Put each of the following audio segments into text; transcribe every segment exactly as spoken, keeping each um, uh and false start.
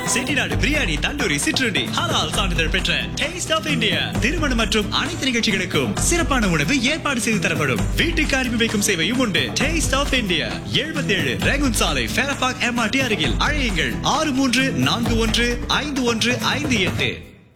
செட்டிநாடு பிரியாணி, தந்தூரி, சிற்றுண்டி, ஹலால் சான்றிதழ் பெற்ற டேஸ்ட் ஆஃப் இந்தியா. திருமணம் மற்றும் அனைத்து நிகழ்ச்சிகளுக்கும் சிறப்பான உணவு ஏற்பாடு செய்து தரப்படும். வீட்டுக்கு அனுப்பி வைக்கும் சேவையும் உண்டு. டேஸ்ட் ஆஃப் இந்தியா, எழுபத்தி ஏழு ரேகுன் சாலை, ஃபேரபாக் எம்ஆர்டி அருகில். அழையுங்கள் ஆறு மூன்று நான்கு ஒன்று ஐந்து ஒன்று ஐந்து எட்டு.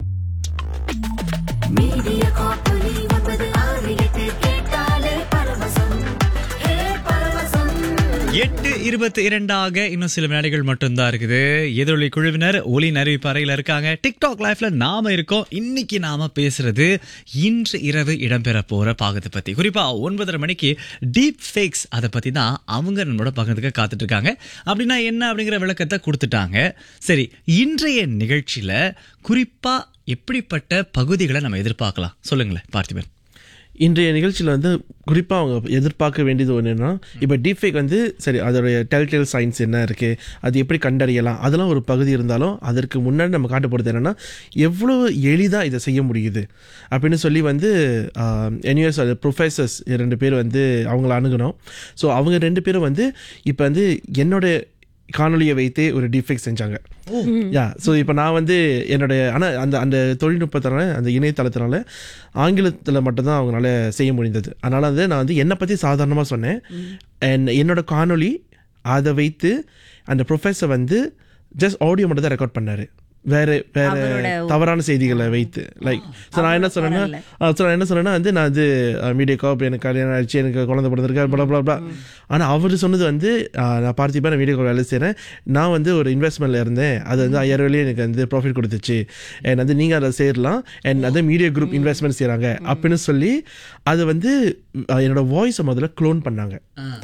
மீடியா காப்பொலி ஒன்பது ஆறு எட்டு கேட்டாலே பரவசம். ஹே பரவசம். எட்டு இருபத்தி இரண்டாக இன்னும் சில வினாடிகள் மட்டும்தான் இருக்குது. எதிரொலி குழுவினர் ஒலி அறிவிப்பு அறையில் இருக்காங்க. டிக்டாக் லைவ்ல நாம இருக்கோம். இன்னைக்கு நாம பேசுறது இன்று இரவு இடம்பெற போற பாகத்தை பத்தி, குறிப்பா ஒன்பதரை மணிக்கு டீப் ஃபேக்ஸ் அதை பத்தி தான் அவங்க நம்மளோட பக்கத்துக்கு காத்துட்டு இருக்காங்க. அப்படின்னா என்ன அப்படிங்கிற விளக்கத்தை கொடுத்துட்டாங்க. சரி, இன்றைய நிகழ்ச்சியில குறிப்பா எப்படிப்பட்ட பகுதிகளை நம்ம எதிர்பார்க்கலாம் சொல்லுங்களேன் பார்த்திபன். இன்றைய நிகழ்ச்சியில் வந்து குறிப்பாக அவங்க எதிர்பார்க்க வேண்டியது ஒன்று என்னன்னா, இப்போ டீப்ஃபேக் வந்து சரி அதோடைய டெல்டெல் சயின்ஸ் என்ன இருக்குது, அது எப்படி கண்டறியலாம், அதெல்லாம் ஒரு பகுதி இருந்தாலும் அதற்கு முன்னாடி நம்ம காட்டப்படுறது என்னென்னா எவ்வளோ எளிதாக இதை செய்ய முடியுது அப்படின்னு சொல்லி வந்து என்யூஎஸ் அது ப்ரொஃபஸர்ஸ் ரெண்டு பேர் வந்து அவங்கள அணுகணும். ஸோ அவங்க ரெண்டு பேரும் வந்து இப்போ வந்து என்னோட காணொலியை வைத்தே ஒரு டீஃபேக் செஞ்சாங்க. யா ஸோ இப்போ நான் வந்து என்னுடைய ஆனால் அந்த அந்த தொழில்நுட்பத்தினால அந்த இணையதளத்தினால ஆங்கிலத்தில் மட்டும்தான் அவங்களால செய்ய முடிந்தது. அதனால் வந்து நான் வந்து என்னை பற்றி சாதாரணமாக சொன்னேன். அண்ட் என்னோட காணொலி அதை வைத்து அந்த ப்ரொஃபஸர் வந்து ஜஸ்ட் ஆடியோ மட்டும் தான் ரெக்கார்ட் பண்ணார், வேறு வேறு தவறான செய்திகளை வைத்து. லைக் ஸோ நான் என்ன சொன்னேன்னா ஸோ நான் என்ன சொன்னேன்னா வந்து நான் வந்து மீடியா காப் எனக்கு கல்யாணம் ஆயிடுச்சு, எனக்கு குழந்தை பிறந்திருக்கேன், பல பல பல. ஆனால் அவர் சொன்னது வந்து நான் பார்த்திப்பா நான் மீடியா காப் வேலை செய்கிறேன், நான் வந்து ஒரு இன்வெஸ்ட்மெண்ட்டில் இருந்தேன், அது வந்து ஐயாயிரம் வழியே எனக்கு வந்து ப்ராஃபிட் கொடுத்துச்சு, அண்ட் வந்து நீங்கள் அதை சேரலாம், அண்ட் அதை மீடியா குரூப் இன்வெஸ்ட்மெண்ட் செய்கிறாங்க அப்படின்னு சொல்லி அது வந்து என்னோடய வாய்ஸை முதல்ல க்ளோன் பண்ணாங்க.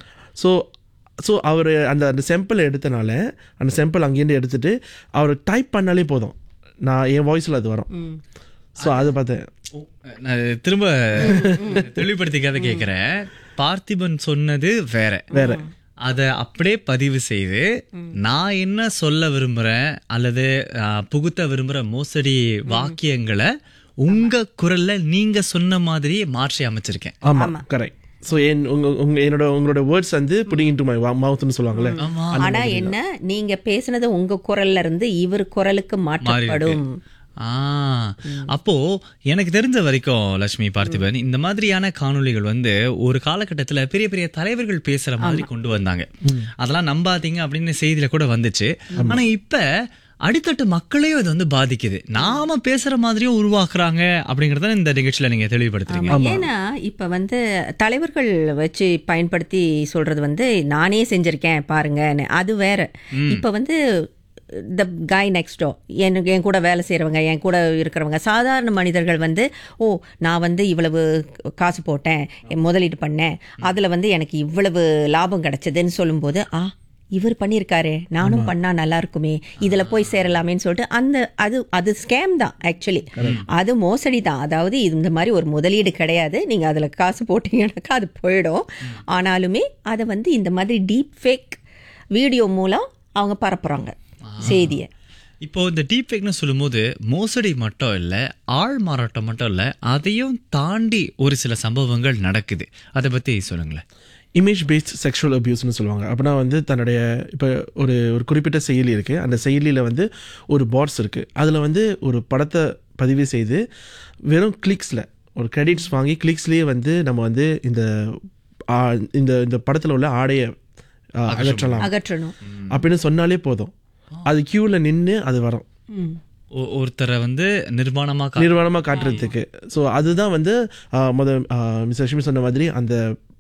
ஸோ ஸோ அவர் அந்த அந்த சாம்பிள் எடுத்தனால அந்த சாம்பிள் அங்கேருந்து எடுத்துகிட்டு அவர் டைப் பண்ணாலே போதும், நான் என் வாய்ஸில் அது வரும். ஸோ அதை பார்த்தேன். நான் திரும்ப தெளிவுபடுத்திக்காத கேட்குறேன். பார்த்திபன் சொன்னது வேற வேற அதை அப்படியே பதிவு செய்து நான் என்ன சொல்ல விரும்புகிறேன் அல்லது புகுத்த விரும்புகிற மோசடி வாக்கியங்களை உங்க குரல்ல நீங்க சொன்ன மாதிரியே மாற்றி அமைச்சிருக்கேன். ஆமாம், கரெக்ட். ஸோ என் உங்க உங்க என்னோட உங்களோட வேர்ட்ஸ் வந்து புட்டிங் இன்டு மை மவுத்னு சொல்லுவாங்கல்ல. ஆனா என்ன நீங்க பேசுனது உங்க குரல்ல இருந்து இவர் குரலுக்கு மாற்றப்படும். ஆ அப்போ எனக்கு தெரிஞ்ச வரைக்கும் லட்சுமி பார்த்திபன் இந்த மாதிரியான காணொளிகள் வந்து ஒரு காலகட்டத்துல பெரிய பெரிய தலைவர்கள் பேசுற மாதிரி கொண்டு வந்தாங்க. அதெல்லாம் நம்பாதீங்க அப்படின்னு செய்தியில கூட வந்துச்சு. ஆனா இப்ப அடித்தட்டு மக்களையும் அது வந்து பாதிக்குது, நாம பேசுற மாதிரியும் உருவாக்குறாங்க அப்படிங்கறத இந்த நிகழ்ச்சியில நீங்க தெளிவுபடுத்துறீங்க. ஏன்னா இப்ப வந்து தலைவர்கள் வச்சு பயன்படுத்தி சொல்றது வந்து நானே செஞ்சிருக்கேன் பாருங்க, அது வேற. இப்ப வந்து த காய் நெக்ஸ்ட் டோர் எனக்கு என் கூட வேலை செய்கிறவங்க, என் கூட இருக்கிறவங்க சாதாரண மனிதர்கள் வந்து ஓ நான் வந்து இவ்வளவு காசு போட்டேன், முதலீடு பண்ணேன், அதில் வந்து எனக்கு இவ்வளவு லாபம் கிடைச்சதுன்னு சொல்லும்போது ஆ இவர் பண்ணியிருக்காரு நானும் பண்ணா நல்லா இருக்குமே, இதுல போய் சேரலாமேன்னு சொல்லிட்டு அந்த அது அது ஸ்கேம் தான் ஆக்சுவலி, அது மோசடி தான். அதாவது இந்த மாதிரி ஒரு முதலீடு கிடையாது, நீங்க அதுல காசு போட்டீங்கன்னாக்கா அது போயிடும். ஆனாலுமே அதை வந்து இந்த மாதிரி டீப் ஃபேக் வீடியோ மூலம் அவங்க பரப்புறாங்க செய்தியை. இப்போ இந்த டீப் ஃபேக்னு சொல்லும்போது மோசடி மட்டும் இல்லை, ஆள் மாறாட்டம் மட்டும் இல்லை, அதையும் தாண்டி ஒரு சில சம்பவங்கள் நடக்குது. அதை பத்தி சொல்லுங்களேன். இமேஜ் பேஸ்ட் செக்ஷுவல் அபியூஸ்னு சொல்லுவாங்க. அப்படின்னா வந்து தன்னுடைய இப்போ ஒரு ஒரு குறிப்பிட்ட செயலி இருக்குது, அந்த செயலியில் வந்து ஒரு பாட்ஸ் இருக்குது, அதில் வந்து ஒரு படத்தை பதிவு செய்து வெறும் கிளிக்ஸில் ஒரு கிரெடிட்ஸ் வாங்கி கிளிக்ஸ்லேயே வந்து நம்ம வந்து இந்த இந்த இந்த படத்தில் உள்ள ஆடையை அகற்றலாம் அகற்றணும் அப்படின்னு சொன்னாலே போதும், அது கியூவில் நின்று அது வரும் ஒருத்தரை வந்து நிர்வாணமாக நிர்வாணமாக காட்டுறதுக்கு. ஸோ அதுதான் வந்து முதல் மிஸ் லட்சுமி சொன்ன மாதிரி அந்த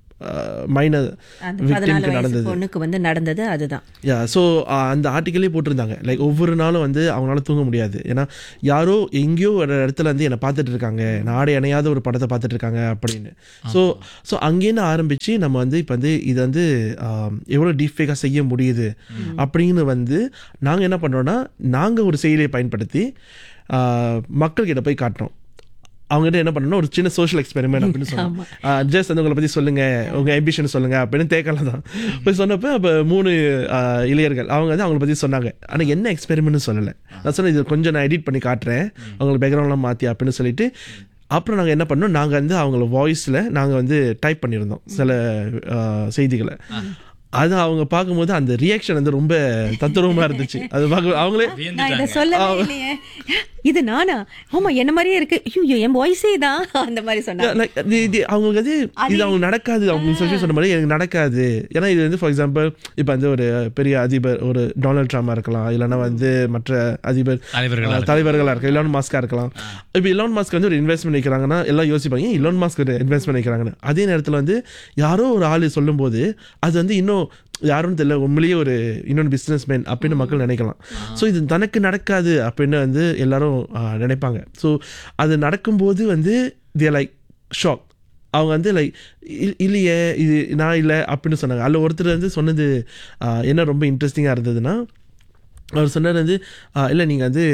மைனர் விக்டிம்க்கு நடந்தது, பொண்ணுக்கு வந்து நடந்தது அதுதான். யா ஸோ அந்த ஆர்டிக்கலே போட்டிருந்தாங்க. லைக் ஒவ்வொரு நாளும் வந்து அவங்களால தூங்க முடியாது, ஏன்னா யாரோ எங்கேயோ ஒரு இடத்துல வந்து என்னை பார்த்துட்டு இருக்காங்க, நாடை அணையாத ஒரு படத்தை பார்த்துட்டு இருக்காங்க அப்படின்னு. ஸோ ஸோ அங்கேருந்து ஆரம்பித்து நம்ம வந்து இப்போ வந்து இதை வந்து எவ்வளோ டீஃபேக்காக செய்ய முடியுது அப்படின்னு வந்து நாங்கள் என்ன பண்ணுறோன்னா, நாங்கள் ஒரு செயலியை பயன்படுத்தி மக்கள்கிட்ட போய் காட்டுறோம். அவங்ககிட்ட என்ன பண்ணணும், ஒரு சின்ன சோஷியல் எக்ஸ்பெரிமெண்ட் அப்படின்னு சொன்னோம். ஜஸ்ட் வந்து உங்களை பற்றி சொல்லுங்கள், உங்கள் எம்பிஷன் சொல்லுங்கள் அப்படின்னு தேக்கலாம் தான் போய் சொன்னப்போ அப்போ மூணு இளைஞர்கள் அவங்க வந்து அவங்கள பற்றி சொன்னாங்க. ஆனால் என்ன எக்ஸ்பெரிமெண்ட்னு சொல்லலை. நான் சொன்னேன் இது கொஞ்சம் நான் எடிட் பண்ணி காட்டுறேன், அவங்களுக்கு பேக்ரவுண்ட்லாம் மாற்றி அப்படின்னு சொல்லிட்டு அப்புறம் நாங்கள் என்ன பண்ணோம், நாங்கள் வந்து அவங்கள வாய்ஸில் நாங்கள் வந்து டைப் பண்ணியிருந்தோம் சில செய்திகளை. அது அவங்க பார்க்கும்போது அந்த ரியாக்ஷன் வந்து ரொம்ப தத்துரூபமா இருந்துச்சு. அது பார்க்க அவங்களே நான் இதை சொல்லவே இல்லையே, இது நானா, ஆமா என்ன மாதிரியே இருக்கு, ஐயோ என் வாய்ஸே தான் அந்த மாதிரி சொன்னாங்க. like, இது- இது அவங்களுக்கு அது இது அவங்க நடக்காது, அவங்க சொல்லி சொன்ன மாதிரி எனக்கு நடக்காது. ஏன்னா இது வந்து ஃபார் எக்ஸாம்பிள் இப்போ வந்து ஒரு பெரிய அதிபர், ஒரு டொனால்ட் ட்ரம்பாக இருக்கலாம், இல்லைன்னா வந்து மற்ற அதிபர் தலைவர்களா அஹ், தலைவர்களா இருக்கலாம், இலான் மாஸ்கா இருக்கலாம். இப்போ இலான் மாஸ்க் வந்து ஒரு இன்வெஸ்ட்மெண்ட் வைக்கிறாங்கன்னா எல்லாம் யோசிப்பாங்க, ஏன் இலான் மாஸ்க் இன்வெஸ்ட்மெண்ட் வைக்கிறாங்கன்னு. அதே நேரத்தில் வந்து யாரோ ஒரு ஆள் சொல்லும்போது அது வந்து இன்னும் யாரும் தெரியல, உண்மையிலேயே ஒரு இன்னொன்று பிஸ்னஸ் மேன் அப்படின்னு மக்கள் நினைக்கலாம். ஸோ இது தனக்கு நடக்காது அப்படின்னு வந்து எல்லாரும் ஆஹ், நினைப்பாங்க. ஸோ அது நடக்கும்போது வந்து தே லைக் ஷாக். அவங்க வந்து லைக் இல்லையே இது நான் இல்லை அப்படின்னு சொன்னாங்க. அதில் ஒருத்தர் வந்து சொன்னது ஆஹ், என்ன ரொம்ப இன்ட்ரெஸ்டிங்காக இருந்ததுன்னா, அவர் சொன்னார் வந்து ஆஹ், இல்லை நீங்கள் வந்து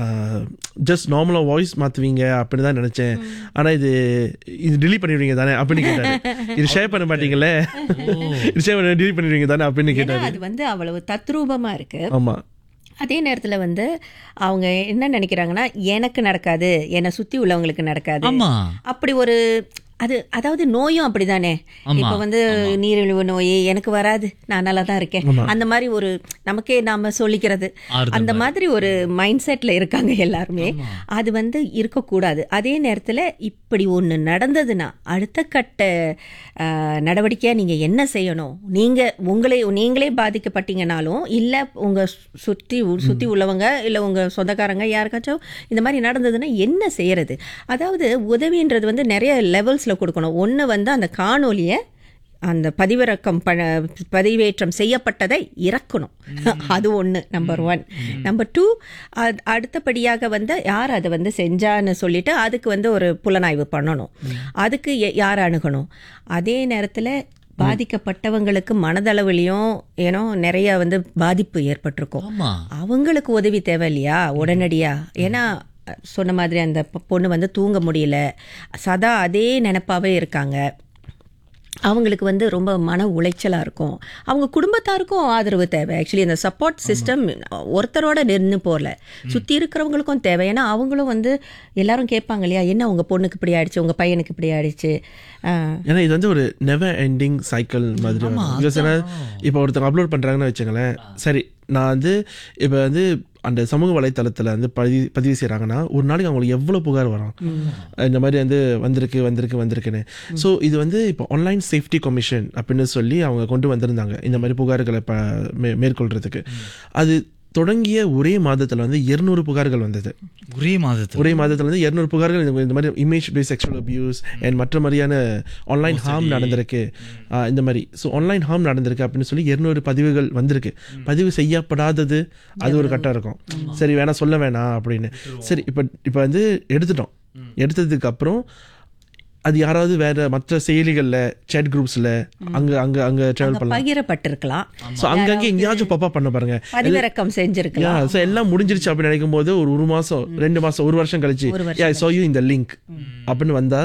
ஜஸ்ட் நார்மலாக வாய்ஸ் மாற்றுவீங்க அப்படின்னு தான் நினச்சேன், ஆனால் இது இது delete பண்ணிடுவீங்க தானே அப்படின்னு கேட்டார். இது ஷேர் பண்ண மாட்டீங்களே, இது ஷேர் பண்ண delete பண்ணிடுவீங்க தானே அப்படின்னு ஏன்னா கேட்டார். அது வந்து அவ்வளவு தத்ரூபமா இருக்கு. ஆமாம். அதே நேரத்துல வந்து அவங்க என்ன நினைக்கிறாங்கன்னா, எனக்கு நடக்காது, என்னை சுத்தி உள்ளவங்களுக்கு நடக்காது, ஆமா அப்படி ஒரு அது அதாவது நோயும் அப்படிதானே. ஆமா, இப்ப வந்து நீரிழிவு நோய் எனக்கு வராது, நான் நல்லா தான் இருக்கேன், அந்த மாதிரி ஒரு நமக்கே நாம சொல்லிக்கிறது, ஆறுதல் அந்த மாதிரி ஒரு மைண்ட் செட்ல இருக்காங்க எல்லாருமே. அது வந்து இருக்கக்கூடாது. அதே நேரத்துல இப்படி ஒண்ணு நடந்ததுன்னா அடுத்த கட்ட ஆஹ், நடவடிக்கையா நீங்க என்ன செய்யணும், நீங்க உங்களே நீங்களே பாதிக்கப்பட்டீங்கனாலும் இல்ல உங்க சுற்றி சுத்தி உள்ளவங்க இல்ல உங்க சொந்தக்காரங்க யாருக்காச்சும் இந்த மாதிரி நடந்ததுன்னா என்ன செய்யறது. அதாவது உதவின்றது வந்து நிறைய லெவல்ஸ்ல கொடுக்கணும். ஒன்று வந்து அந்த காணொலியை அந்த பதிவிறக்கம் ப பதிவேற்றம் செய்யப்பட்டதை இறக்கணும், அது ஒன்று நம்பர் ஒன். நம்பர் டூ, அடுத்தபடியாக வந்து யார் அதை வந்து செஞ்சான்னு சொல்லிட்டு அதுக்கு வந்து ஒரு புலனாய்வு பண்ணணும், அதுக்கு எ- யார் அணுகணும். அதே நேரத்தில் பாதிக்கப்பட்டவங்களுக்கு மனதளவிலையும் ஏனோ நிறைய வந்து பாதிப்பு ஏற்பட்டிருக்கும், ஆமா அவங்களுக்கு உதவி தேவை இல்லையா உடனடியா. ஏன்னா சொன்ன மாதிரி அந்த பொ- பொண்ணு வந்து தூங்க முடியல, சதா அதே நினைப்பாவே இருக்காங்க, அவங்களுக்கு வந்து ரொம்ப மன உளைச்சலாக இருக்கும், அவங்க குடும்பத்தாருக்கும் ஆதரவு தேவை. ஆக்சுவலி அந்த சப்போர்ட் சிஸ்டம் ஒருத்தரோட நின்று போகல, சுற்றி இருக்கிறவங்களுக்கும் தேவை. ஏன்னா அவங்களும் வந்து எல்லாரும் கேட்பாங்க இல்லையா, என்ன உங்கள் பொண்ணுக்கு இப்படி ஆயிடுச்சு, உங்கள் பையனுக்கு இப்படி ஆயிடுச்சு. ஆஹ், ஏன்னா இது வந்து ஒரு நெவர் எண்டிங் சைக்கிள் மாதிரி வரும். Because ஏன்னா இப்போ ஒருத்தர் அப்லோட் பண்ணுறாங்கன்னு வச்சுங்களேன், சரி நான் வந்து இப்போ வந்து அந்த சமூக வலைத்தளத்தில் வந்து பதிவு பதிவு செய்கிறாங்கன்னா ஒரு நாளைக்கு அவங்களுக்கு எவ்வளோ புகார் வரும், இந்த மாதிரி வந்து வந்திருக்கு வந்திருக்கு வந்திருக்குன்னு. ஸோ இது வந்து இப்போ ஆன்லைன் சேஃப்டி கமிஷன் அப்படின்னு சொல்லி அவங்க கொண்டு வந்திருந்தாங்க இந்த மாதிரி புகார்களை ப மே மேற்கொள்கிறதுக்கு. அது தொடங்கிய ஒரே மாதத்தில் வந்து இருநூறு புகார்கள் வந்தது. ஒரே மாதத்துல ஒரே மாதத்தில் வந்து இருநூறு புகார்கள் இந்த- இந்த மாதிரி image base sexual abuse and மற்ற மாதிரியான ஆன்லைன் ஹார்ம் நடந்திருக்கு, ஆஹ் இந்த மாதிரி. ஸோ ஆன்லைன் ஹார்ம் நடந்திருக்கு அப்படின்னு சொல்லி இருநூறு பதிவுகள் வந்திருக்கு. பதிவு செய்யப்படாதது அது ஒரு கட்டம் இருக்கும், சரி வேணாம் சொல்ல வேணாம் அப்படின்னு. சரி இப்போ இப்போ வந்து எடுத்துட்டோம், எடுத்ததுக்கு அப்புறம் அது யாராவது வேற மற்ற செயலிகளில் சேட் குரூப்ஸில் அங்கே அங்கே அங்கே ட்ராவல் பண்ணலாம். பகிரப்பட்டிருக்கலாம், ஸோ அங்கங்கே எங்கேயாச்சும் பாப்பா பண்ண பாருங்க. பதிவிறக்கம் செஞ்சிருக்கலாம். ஸோ எல்லாம் முடிஞ்சிருச்சு அப்படின்னு நினைக்கும் போது ஒரு ஒரு மாசம் ரெண்டு மாசம் ஒரு வருஷம் கழிச்சு ஒரு வருஷம் யா saw you இந்த லிங்க் அப்படின்னு வந்தா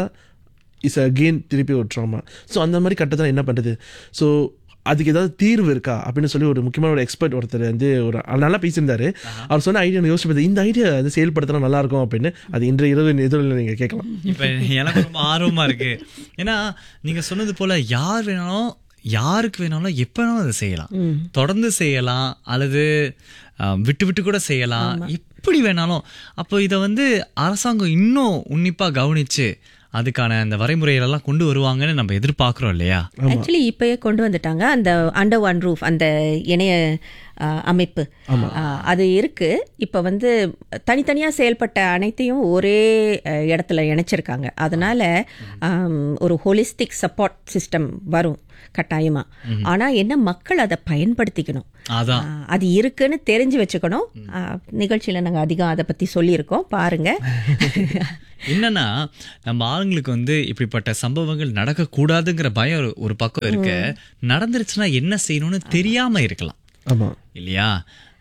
இஸ் அகெயின் திருப்பி ஒரு ட்ராமா. ஸோ அந்த மாதிரி கட்டத்தில் என்ன பண்றது. ஸோ அதுக்கு ஏதாவது தீர்வு இருக்கா அப்படின்னு சொல்லி ஒரு முக்கியமான ஒரு எக்ஸ்பர்ட் ஒருத்தர் வந்து ஒரு நல்லா பேசியிருந்தாரு. அவர் சொன்ன ஐடியா யோசிச்சு பார்த்து இந்த ஐடியா வந்து செயல்படுத்தினா நல்லா இருக்கும் அப்படின்னு. அது இன்றைய இரவு எதிரில் நீங்க கேட்கலாம். இப்ப எனக்கு ரொம்ப ஆர்வமா இருக்கு. ஏன்னா நீங்க சொன்னது போல யார் வேணாலும் யாருக்கு வேணாலும் எப்ப வேணாலும் அதை செய்யலாம், தொடர்ந்து செய்யலாம், அல்லது அஹ், விட்டு விட்டு கூட செய்யலாம், எப்படி வேணாலும். அப்போ இதை வந்து அரசாங்கம் இன்னும் உன்னிப்பா கவனிச்சு அதுக்கான அந்த வரைமுறைகளெல்லாம் கொண்டு வருவாங்கன்னு நம்ம எதிர்பார்க்கிறோம் இல்லையா? ஆக்சுவலி இப்பயே கொண்டு வந்துட்டாங்க அந்த அண்டர் ஒன் ரூஃப் அந்த இணைய ஆஹ், அமைப்பு ஆஹ், அது இருக்கு. இப்போ வந்து தனித்தனியாக செயல்பட்ட அனைத்தையும் ஒரே அஹ், இடத்துல இணைச்சிருக்காங்க. அதனால ஆம், ஒரு ஹோலிஸ்டிக் சப்போர்ட் சிஸ்டம் வரும் கட்டாயமா. ஆனா என்ன மக்கள் அதை பயன்படுத்திக்கணும், அதான் ஆஹ், அது இருக்குன்னு தெரிஞ்சு வச்சுக்கணும். ஆஹ், நிகழ்ச்சியில நாங்கள் அதிகம் அதை பத்தி சொல்லியிருக்கோம், பாருங்க. என்னன்னா நம்ம ஆளுங்களுக்கு வந்து இப்படிப்பட்ட சம்பவங்கள் நடக்கக்கூடாதுங்கிற பயம் ஒரு- ஒரு பக்கம் இருக்கு. நடந்துருச்சுன்னா என்ன செய்யணும்னு தெரியாம இருக்கலாம் ஆமா இல்லையா?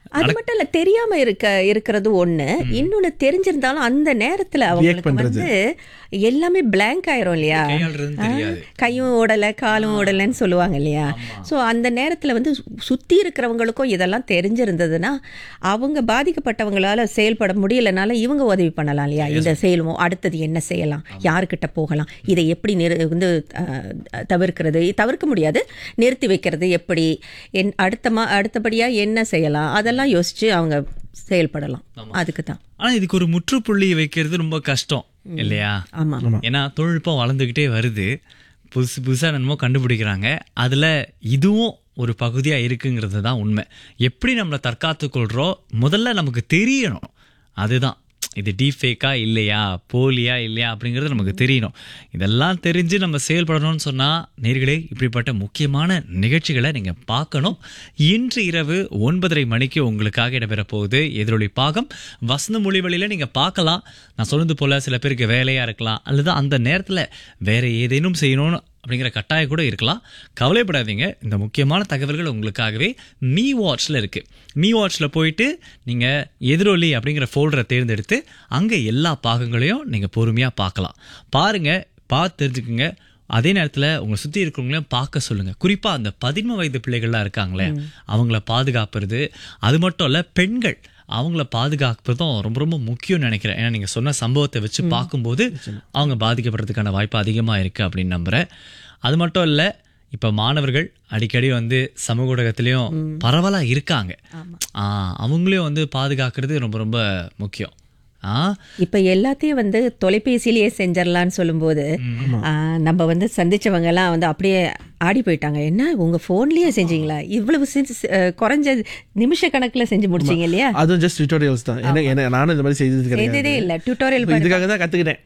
அது மட்டும் இல்ல, தெரியாம இருக்க இருக்கிறது ஒண்ணு, இன்னொன்னு தெரிஞ்சிருந்தாலும் அந்த நேரத்துல அவங்களுக்கு பண்றது. வந்து எல்லாமே பிளாங்க் ஆயிரும் இல்லையா, கையாளுறதுன்னு தெரியாது. கையும் ஓடல காலும் ஓடலன்னு சொல்லுவாங்க இல்லையா. ஸோ அந்த நேரத்துல வந்து சு- சுத்தி இருக்கிறவங்களுக்கும் இதெல்லாம் தெரிஞ்சிருந்ததுன்னா அவங்க பாதிக்கப்பட்டவங்களால செயல்பட முடியலனால இவங்க உதவி பண்ணலாம் இல்லையா. இதை செய்யணும், அடுத்தது என்ன செய்யலாம், யாருக்கிட்ட போகலாம், இதை எப்படி நிறு வந்து அஹ், தவிர்க்கிறது, தவிர்க்க முடியாது, நிறுத்தி வைக்கிறது எப்படி, என் அடுத்த மா அடுத்தபடியா என்ன செய்யலாம், அதெல்லாம் யோசிச்சு அவங்க செயல்படலாம். அதுக்கு தான். ஆனா இதுக்கு ஒரு முற்றுப்புள்ளி வைக்கிறது ரொம்ப கஷ்டம் இல்லையா? ஆமா. ஏன்னா தொழில்நுட்பம் வளர்ந்துகிட்டே வருது, புதுசு புதுசா என்னமோ கண்டுபிடிக்கிறாங்க, அதுல இதுவும் ஒரு பகுதியா இருக்குங்கிறது தான் உண்மை. எப்படி நம்மளை தற்காத்து கொள்றோம் முதல்ல நமக்கு தெரியணும். அதுதான் இது டீஃபேக்கா இல்லையா, போலியா இல்லையா அப்படிங்கிறது நமக்கு தெரியணும். இதெல்லாம் தெரிஞ்சு நம்ம செயல்படணும்னு சொன்னா நேர்களே இப்படிப்பட்ட முக்கியமான நிகழ்ச்சிகளை நீங்க பார்க்கணும். இன்று இரவு ஒன்பதரை மணிக்கு உங்களுக்காக இடம்பெற போகுது எதிரொலி பாகம். வசந்த மொழிவழியில நீங்க பார்க்கலாம். நான் சொன்னது போல சில பேருக்கு வேலையா இருக்கலாம், அல்லது அந்த நேரத்துல வேற ஏதேனும் செய்யணும்னு அப்படிங்கிற கட்டாயம் கூட இருக்கலாம். கவலைப்படாதீங்க, இந்த முக்கியமான தகவல்கள் உங்களுக்காகவே மீ வாட்ச்ல இருக்கு. மீ வாட்ச்ல போயிட்டு நீங்க எதிரொலி அப்படிங்கிற ஃபோல்டரை தேர்ந்தெடுத்து அங்க எல்லா பாகங்களையும் நீங்க பொறுமையா பார்க்கலாம். பாருங்க, பார்த்து தெரிஞ்சுக்குங்க. அதே நேரத்தில் உங்களை சுற்றி இருக்கிறவங்களையும் பார்க்க சொல்லுங்க. குறிப்பா அந்த பதின்ம வயது பிள்ளைகள்லாம் இருக்காங்களே, அவங்கள பாதுகாப்புறது. அது மட்டும் இல்ல, பெண்கள் அவங்கள பாதுகாப்பதும் ரொம்ப ரொம்ப முக்கியம் நினைக்கிறேன். ஏன்னா நீங்க சொன்ன சம்பவத்தை வச்சு பார்க்கும்போது அவங்க பாதிக்கப்படுறதுக்கான வாய்ப்பு அதிகமா இருக்கு அப்படின்னு நம்புறேன். அது மட்டும் இல்ல, இப்ப மாணவர்கள் அடிக்கடி வந்து சமூக ஊடகத்திலயும் பரவலா இருக்காங்க. ஆஹ் அவங்களையும் வந்து பாதுகாக்கிறது ரொம்ப ரொம்ப முக்கியம். ஆ இப்ப எல்லாத்தையும் வந்து தொலைபேசியிலேயே செஞ்சிடலான்னு சொல்லும்போது ஆ, நம்ம வந்து சந்திச்சவங்க எல்லாம் வந்து அப்படியே ஆடி போயிட்டாங்க. என்ன உங்க போன்லயே செஞ்சீங்களா, இவ்வளவு சி- சி- அஹ், குறைஞ்ச நிமிஷ கணக்குல செஞ்சு முடிச்சீங்க இல்லையா. அதுவும் ஜஸ்ட் டியூட்டோரியல்ஸ் தான். எனக்கு என்ன நானும் இந்த மாதிரி செய்தது செய்ததே கிடையாது. இல்ல, டியூட்டோரியல் இப்ப இதுக்காக தான் கத்துக்கிட்டேன்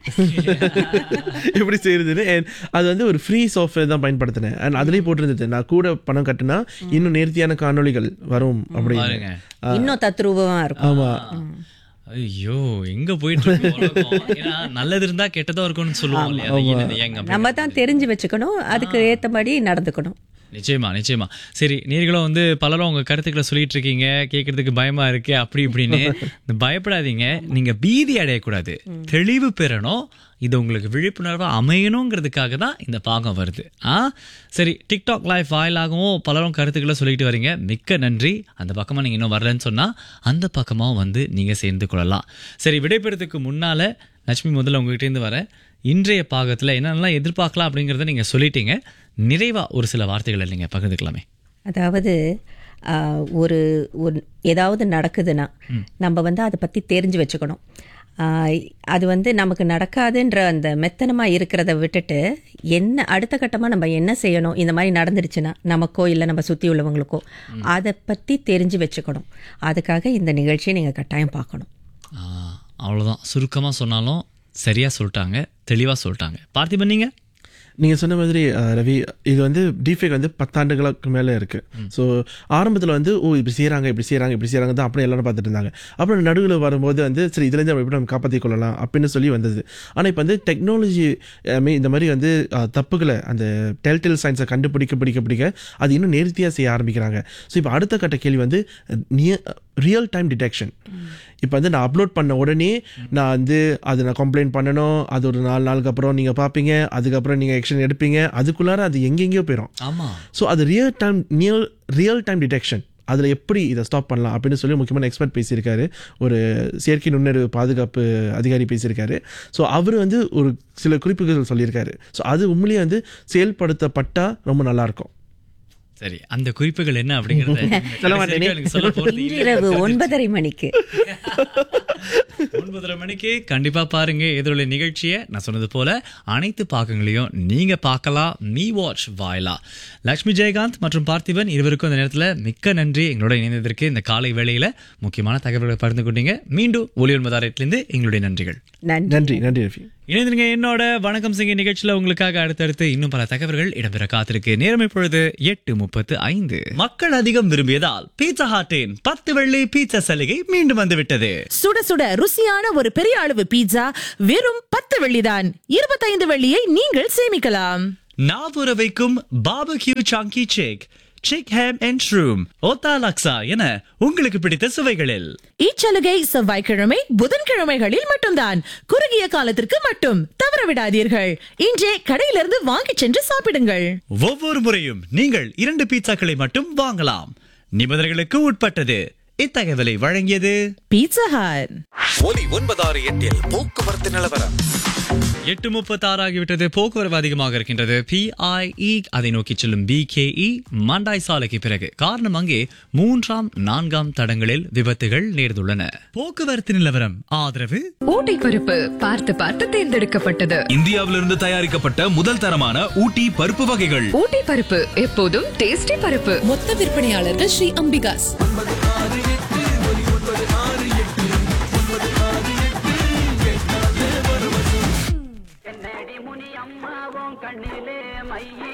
எப்படி செய்யறதுன்னு. And அது வந்து ஒரு ஃப்ரீ சாஃப்ட்வேர் தான் பயன்படுத்தினேன். அண்ட் அதுலயே போட்டிருந்தது, நான் கூட பணம் கட்டினா இன்னும் நேர்த்தியான காணொளிகள் வரும் அப்படின்னு. பாருங்க. இன்னும் தத்ரூபமா இருக்கும். ஆமா. ஐயோ, எங்க போயிட்டு இருக்கு உலகம்? ஏன்னா நல்லது இருந்தா கெட்டதா இருக்கும்னு சொல்லுவோம் இல்லையா? அது yin and yang அப்படி. நம்ம தான் தெரிஞ்சு வச்சுக்கணும், அதுக்கு ஏத்தபடி நடந்துக்கணும். நிச்சயமா நிச்சயமா. சரி, நீங்களும் வந்து பலரும் உங்க கருத்துக்களை சொல்லிட்டு இருக்கீங்க, கேட்கறதுக்கு பயமா இருக்கு அப்படி இப்படின்னு. பயப்படாதீங்க, நீங்க பீதி அடையக்கூடாது, தெளிவு பெறணும். இது உங்களுக்கு விழிப்புணர்வா அமையணுங்கிறதுக்காக தான் இந்த பாகம் வருது. ஆ சரி, டிக்டாக் லைவ் வாயிலாகவும் பலரும் கருத்துக்களை சொல்லிட்டு வரீங்க, மிக்க நன்றி. அந்த பக்கமா நீங்க இன்னும் வரலன்னு சொன்னா அந்த பக்கமாக வந்து நீங்க சேர்ந்து கொள்ளலாம். சரி, விடைபெறதுக்கு முன்னால லட்சுமி, முதல்ல உங்ககிட்ட இருந்து வர இன்றைய பாகத்துல என்னென்னலாம் எதிர்பார்க்கலாம் அப்படிங்கறத நீங்க சொல்லிட்டீங்க. நிறைவா ஒரு சில வார்த்தைகளை நீங்க பகிர்ந்துக்கலாமே. அதாவது ஆ, ஒரு ஒரு ஏதாவது நடக்குதுன்னா நம்ம வந்து அதை பற்றி தெரிஞ்சு வச்சுக்கணும். ஆ, அது வந்து நமக்கு நடக்காதுன்ற அந்த மெத்தனமாக இருக்கிறத விட்டுட்டு என்ன அடுத்த கட்டமாக நம்ம என்ன செய்யணும், இந்த மாதிரி நடந்துடுச்சுன்னா நமக்கோ இல்லை நம்ம சுற்றி உள்ளவங்களுக்கோ அதை பற்றி தெரிஞ்சு வச்சுக்கணும். அதுக்காக இந்த நிகழ்ச்சியை நீங்கள் கட்டாயம் பார்க்கணும். ஆ, அவ்வளவுதான். சுருக்கமா சொன்னாலும் சரியா சொல்லிட்டாங்க, தெளிவா சொல்லிட்டாங்க. பார்த்திபன், நீங்க நீங்கள் சொன்ன மாதிரி அஹ், ரவி, இது வந்து டீஃபேக் வந்து பத்தாண்டுகளுக்கு மேலே இருக்குது. ஸோ ஆரம்பத்தில் வந்து ஓ இப்படி செய்கிறாங்க இப்படி செய்கிறாங்க இப்படி செய்கிறாங்க தான் அப்படி எல்லாரும் பார்த்துட்டு இருந்தாங்க. அப்புறம் நடுவில் வரும்போது வந்து சரி இதுலேருந்து நம்ம எப்படி நம்ம காப்பாற்றிக் கொள்ளலாம் அப்படின்னு சொல்லி வந்தது. ஆனால் இப்போ வந்து டெக்னாலஜி இந்த மாதிரி வந்து அஹ், தப்புகளை அந்த டெல்டெல் சயின்ஸை கண்டுபிடிக்க பிடிக்க பிடிக்க அது இன்னும் நேர்த்தியாக செய்ய ஆரம்பிக்கிறாங்க. ஸோ இப்போ அடுத்த கட்ட கேள்வி வந்து நியர் ரியல் டைம் டிடெக்ஷன். இப்போ வந்து நான் அப்லோட் பண்ண உடனே நான் வந்து அது நான் கம்ப்ளைண்ட் பண்ணணும், அது ஒரு நாலு நாளுக்கு அப்புறம் நீங்கள் பார்ப்பீங்க, அதுக்கப்புறம் நீங்கள் ஆக்ஷன் எடுப்பீங்க, அதுக்குள்ளார அது எங்கெங்கேயோ போயிடும். ஆமா. ஸோ அது real time near real time detection, அதில் எப்படி இதை ஸ்டாப் பண்ணலாம் அப்படின்னு சொல்லி முக்கியமான எக்ஸ்பர்ட் பேசியிருக்காரு. ஒரு செயற்கை நுண்ணறிவு பாதுகாப்பு அதிகாரி பேசியிருக்காரு. ஸோ அவர் வந்து ஒரு சில குறிப்புகள் சொல்லியிருக்காரு. ஸோ அது உண்மையிலேயே வந்து செயல்படுத்தப்பட்டால் ரொம்ப நல்லாயிருக்கும். சரி, அந்த குறிப்புகள் என்ன அப்படிங்கறத சொல்ல மாட்டேனே. எனக்கு சொல்ல போறது இன்று இல்ல. இரவு ஒன்பதரை மணிக்கு ஒன்பதரை மணிக்கு கண்டிப்பா பாருங்க எதிரொலி நிகழ்ச்சியை. நான் சொன்னது போல அனைத்து பாகங்களையும் நீங்க பார்க்கலாம் மீ வாட்ச் வாயிலா. லட்சுமி ஜெயகாந்த் மற்றும் பார்த்திபன் இருவருக்கும் இந்த நேரத்துல மிக்க நன்றி எங்களோட இணைந்ததற்கு. இந்த காலை வேளையில முக்கியமான தகவல்களை பகிர்ந்து கொண்டீங்க. மீண்டும் ஒலி ஒன்பதாயிரத்திலிருந்து எங்களுடைய நன்றிகள். நன்றி. நன்றி நன்றி ரவி. இணைந்திருங்க என்னோட வணக்கம் சிங்க நிகழ்ச்சியில. உங்களுக்காக அடுத்தடுத்து இன்னும் பல தகவல்கள் இடம்பெற காத்திருக்கு. நேரம் இப்பொழுது எட்டு முப்பத்து ஐந்து. மக்கள் அதிகம் விரும்பியதால் பீட்சா ஹாட்டின் பத்து வெள்ளி பீட்சா சலுகை மீண்டும் வந்துவிட்டது. சுட சுட ருசியான ஒரு பெரிய அளவு பீட்சா வெறும் பத்து வெள்ளிதான். இருபத்தைந்து வெள்ளியை நீங்கள் சேமிக்கலாம். நாவுற வைக்கும் barbecue Changi sick, sick ham and shroom, ஓத்தா லக்ஸா என உங்களுக்கு பிடித்த சுவைகளில். இச்சலுகை செவ்வாய்க்கிழமை புதன்கிழமைகளில் மட்டும்தான். குறுகிய காலத்திற்கு மட்டும். தவறவிடாதீர்கள். இன்றே கடையிலிருந்து வாங்கிச் சென்று சாப்பிடுங்கள். ஒவ்வொரு முறையும் நீங்கள் இரண்டு பீட்சாக்களை மட்டும் வாங்கலாம். நிபந்தனைகளுக்கு உட்பட்டது. இத்தகவலை வழங்கியது பீட்சா ஹட். ஒலி ஒன்பதாறு எட்டில் போக்குவரத்து நிலவரம். எட்டு முப்பத்தி ஆறு ஆகிவிட்டது. போக்குவரவு அதிகமாக இருக்கின்றது. பிஐஇ அதை நோக்கி செல்லும் பிகேஇ மண்டாய் சாலைக்கு பிறகு. காரணம் அங்கே மூன்றாம் நான்காம் தடங்களில் விபத்துகள் நேர்ந்துள்ளன. போக்குவரத்து நிலவரம் ஆதரவு ஊட்டி பருப்பு பார்த்து பார்த்து தேர்ந்தெடுக்கப்பட்டது. இந்தியாவிலிருந்து தயாரிக்கப்பட்ட முதல் தரமான ஊட்டி பருப்பு வகைகள். ஊட்டி பருப்பு எப்போதும் டேஸ்டி பருப்பு. மொத்த விற்பனையாளர்கள் ஸ்ரீ அம்பிகாஸ். என்னடி முனி அம்மாவும் கண்ணிலே மையே